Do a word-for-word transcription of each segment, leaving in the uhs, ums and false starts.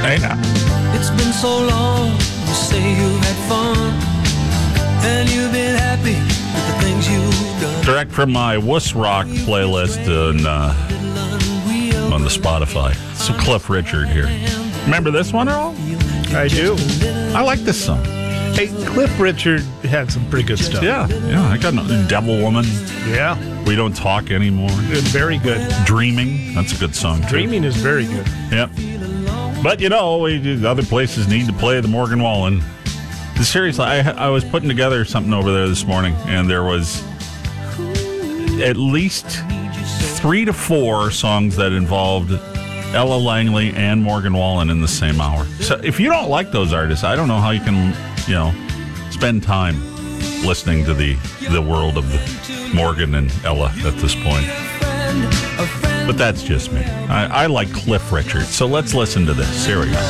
Hey, now. It's been so long, you say you've had fun, and you've been happy with the things you've done. Direct from my Wuss Rock playlist on, uh, on the Spotify. So Cliff Richard here. Remember this one at all? I do. I like this song. Hey, Cliff Richard had some pretty good stuff. Yeah, yeah. I got no, Devil Woman. Yeah. We Don't Talk Anymore. Very good. Dreaming. That's a good song, too. Dreaming is very good. Yep. But, you know, we, other places need to play the Morgan Wallen. Seriously, I, I was putting together something over there this morning, and there was at least three to four songs that involved Ella Langley and Morgan Wallen in the same hour. So if you don't like those artists, I don't know how you can, you know, spend time listening to the, the world of the Morgan and Ella at this point. But that's just me. I, I like Cliff Richard, so let's listen to this. Here we go.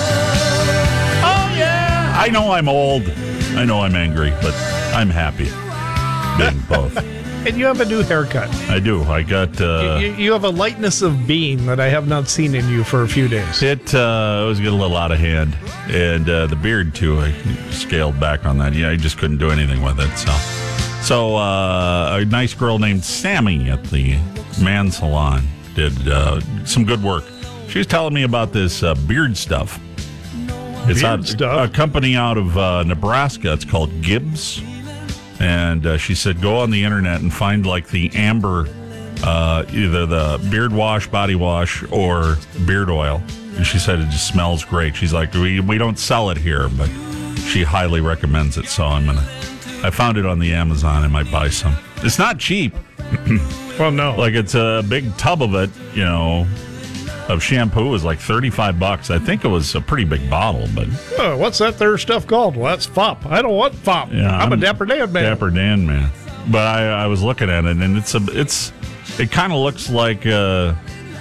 Oh, yeah! I know I'm old. I know I'm angry, but I'm happy being both. And you have a new haircut. I do. I got... Uh, you, you have a lightness of being that I have not seen in you for a few days. It uh, was getting a little out of hand. And uh, the beard, too, I scaled back on that. Yeah, I just couldn't do anything with it. So, so uh, a nice girl named Sammy at the Man Salon did uh, some good work. She was telling me about this uh, beard stuff. It's Beard out, stuff? a company out of uh, Nebraska. It's called Gibbs. And uh, she said, go on the internet and find like the amber, uh, either the beard wash, body wash, or beard oil. And she said it just smells great. She's like, we we don't sell it here, but she highly recommends it. So I'm gonna. I found it on the Amazon. I might buy some. It's not cheap. Well, no. Like it's a big tub of it, you know, of shampoo is like thirty-five bucks. I think it was a pretty big bottle, but Oh, what's that there stuff called? Well, that's F O P. I don't want F O P. yeah, I'm, a Dapper Dan man. Dapper Dan man. But I, I was looking at it, and it's a, it's, it kind of looks like uh,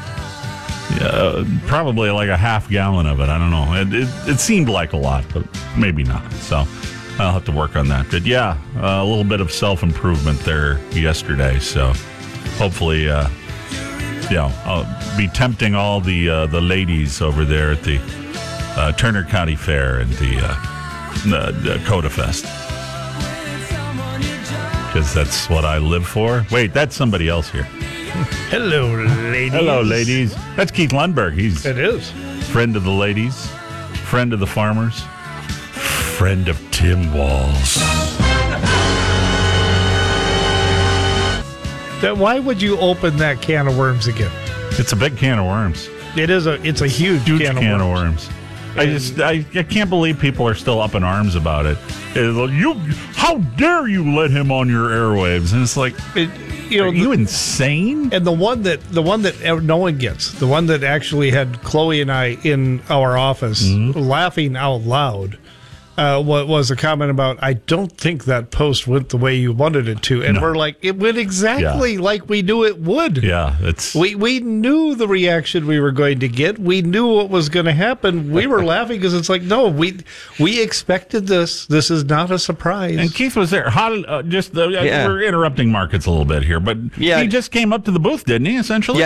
yeah, probably like a half gallon of it. I don't know. It, it it seemed like a lot, but maybe not. So I'll have to work on that. But yeah, uh, a little bit of self improvement there yesterday. So hopefully. Uh, You know, I'll be tempting all the uh, the ladies over there at the uh, Turner County Fair and the, uh, the, the Coda Fest. Because that's what I live for. Wait, that's somebody else here. Hello, ladies. Hello, ladies. That's Keith Lundberg. He's It is. friend of the ladies, friend of the farmers, friend of Tim Walls. Then why would you open that can of worms again? It's a big can of worms. It is a. It's a huge, Huge can, can, of of worms. worms. I just, I, I can't believe people are still up in arms about it. It's like, you, how dare you let him on your airwaves? And it's like, It, you know, are you insane? and the one that the one that no one gets, the one that actually had Chloe and I in our office Mm-hmm. laughing out loud, uh, what was a comment about, I don't think that post went the way you wanted it to, and No. we're like, it went exactly like we knew it would. Yeah, it's We we knew the reaction we were going to get. We knew what was going to happen. We were laughing because it's like, no, we we expected this. This is not a surprise. and Keith was there. How did, uh, just uh, Yeah. we're interrupting markets a little bit here, but Yeah. he just came up to the booth, didn't he? Essentially,